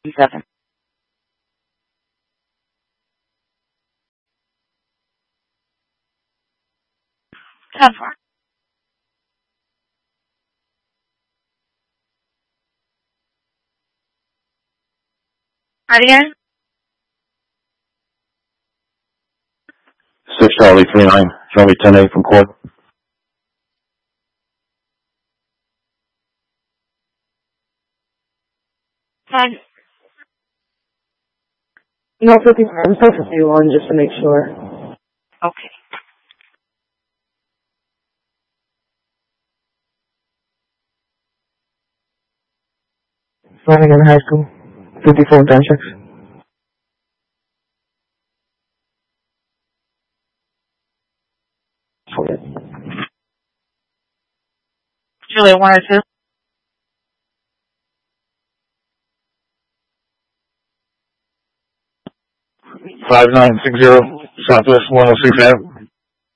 7. 10-4. Right again? 6 Charlie 39, Charlie 10-8 from court. Fine. No, 51. I'm supposed to 51 just to make sure. Okay. Flanagan High School. 54 gun checks. Juliet 1 or 2? Five 960 Southwest 106 Ave.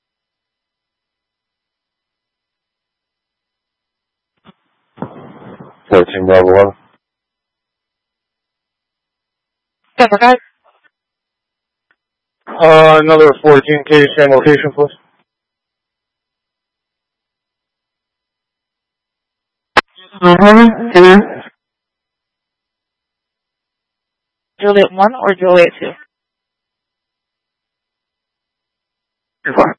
14 Bravo 11. Denver guys? Another 14 case, same location, please. Juliet 1 or Juliet 2? 4.